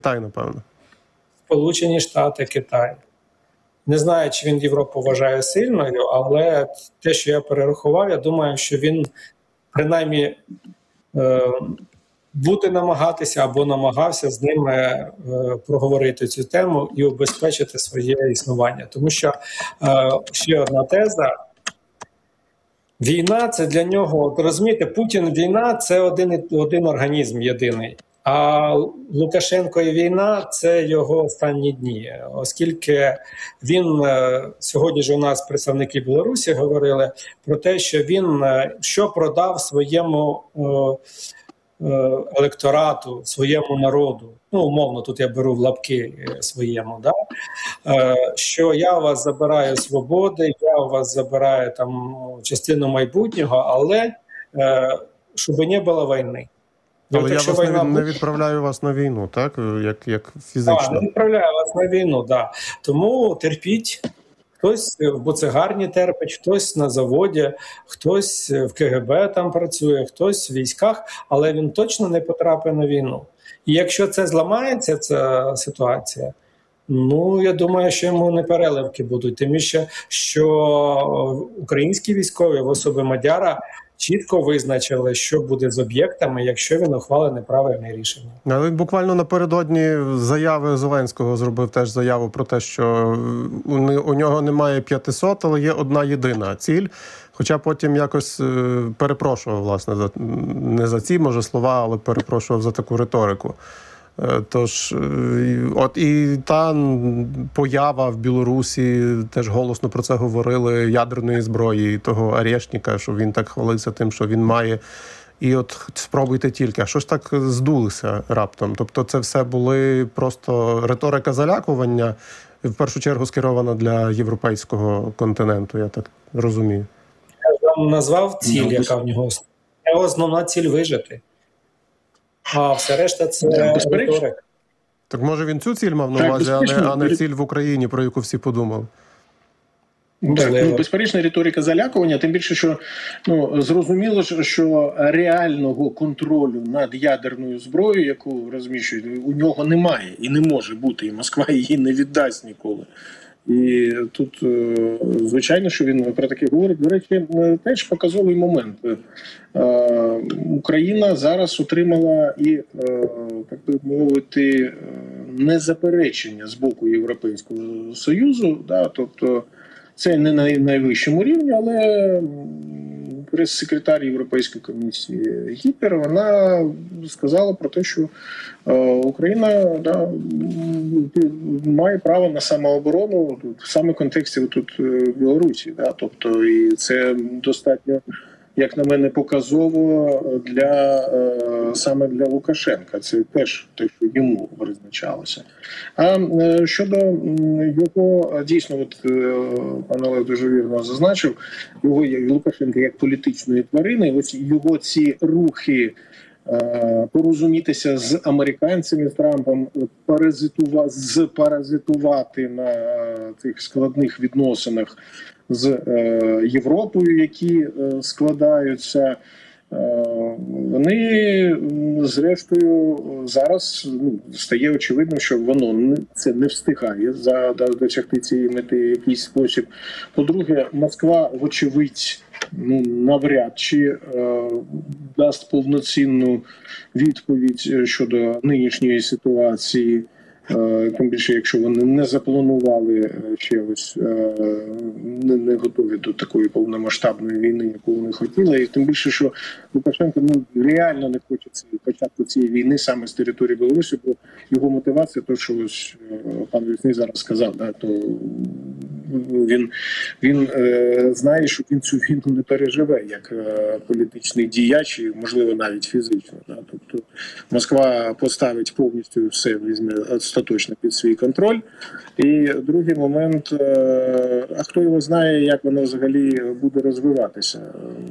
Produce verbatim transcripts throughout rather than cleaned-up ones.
Китай, напевно. Сполучені Штати, Китай. Не знаю, чи він Європу вважає сильною, але те, що я перерахував, я думаю, що він принаймні е, буде намагатися або намагався з ними е, проговорити цю тему і убезпечити своє існування. Тому що е, ще одна теза. Війна – це для нього, розумієте, Путін, війна – це один, один організм єдиний. А Лукашенко і війна – це його останні дні, оскільки він, сьогодні ж у нас представники Білорусі говорили про те, що він що продав своєму електорату, своєму народу, ну, умовно, тут я беру в лапки своєму, да? Що я у вас забираю свободи, я у вас забираю там частину майбутнього, але щоб не було війни. Але я вас війна... не відправляю вас на війну, так? Як, як фізично. Так, не відправляю вас на війну, так. Да. Тому терпіть. Хтось в буцегарні терпить, хтось на заводі, хтось в ка ге бе там працює, хтось в військах, але він точно не потрапить на війну. І якщо це зламається, ця ситуація, ну, я думаю, що йому не переливки будуть. Тим більше, що українські військові в особі Мадяра чітко визначили, що буде з об'єктами, якщо він ухвалить неправильне рішення. Але буквально напередодні заяви Зеленського зробив теж заяву про те, що у нього немає п'ятисот, але є одна єдина ціль. Хоча потім якось перепрошував, власне, за, не за ці, може, слова, але перепрошував за таку риторику. Тож, от і та поява в Білорусі, теж голосно про це говорили, ядерної зброї, того Арешніка, що він так хвалився тим, що він має. І от спробуйте тільки. А що ж так здулися раптом? Тобто це все були просто риторика залякування, в першу чергу скерована для європейського континенту, я так розумію. Я вам назвав ціль, яка в нього. Його основна ціль вижити. А все решта це риторика. Так може він цю ціль мав на увазі, а не, а не ціль в Україні, про яку всі подумали? Так, ну, безперечно, риторика залякування, тим більше, що ну, зрозуміло, що реального контролю над ядерною зброєю, яку розміщують, у нього немає і не може бути, і Москва її не віддасть ніколи. І тут, звичайно, що він про таке говорить. До речі, теж показовий момент. Україна зараз отримала і, так би мовити, незаперечення з боку Європейського Союзу. Да, тобто це не на найвищому рівні, але прес-секретар Європейської комісії Гіпер, вона сказала про те, що Україна да, має право на самооборону саме в контексті тут Білорусі. Да, тобто, і це достатньо, як на мене, показово для саме для Лукашенка. Це теж те, що йому призначалося. А щодо його, дійсно, от пан Олег дуже вірно зазначив, його Лукашенка як політичної тварини, ось його ці рухи порозумітися з американцями, з Трампом, паразитувати, запаразитувати на цих складних відносинах з Європою, які складаються, вони, зрештою, зараз ну, стає очевидно, що воно це не встигає за досягти цієї мети в якийсь спосіб. По-друге, Москва, вочевидь, ну, навряд чи е, дасть повноцінну відповідь щодо нинішньої ситуації. Тим більше, якщо вони не запланували ще ось, не, не готові до такої повномасштабної війни, яку вони хотіли. І тим більше, що Лукашенко ну, реально не хоче початку цієї війни саме з території Білорусі, бо його мотивація, то, що ось пан Вісний зараз сказав, да, то він, він е, знає, що він цю війну не переживе як е, політичний діяч, і, можливо, навіть фізично. Да. Тобто Москва поставить повністю все, візьме остаточно під свій контроль. І другий момент, е, а хто його знає, як воно взагалі буде розвиватися.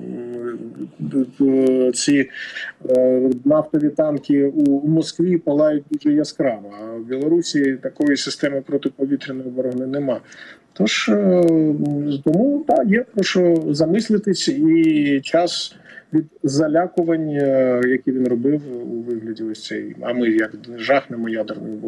Ці е, нафтові танки у Москві палають дуже яскраво, а в Білорусі такої системи протиповітряної оборони нема. Тож, тому так, є про що замислитись, і час від залякувань, які він робив у вигляді ось цей, а ми як жахнемо ядерною